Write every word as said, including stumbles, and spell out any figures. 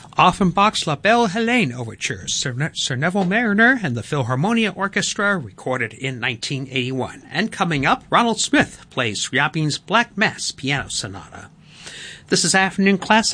Offenbach's La Belle Helene Overture, Sir, ne- Sir Neville Mariner and the Philharmonia Orchestra, recorded in nineteen eighty-one. And coming up, Ronald Smith plays Scriabin's Black Mass Piano Sonata. This is Afternoon Classic.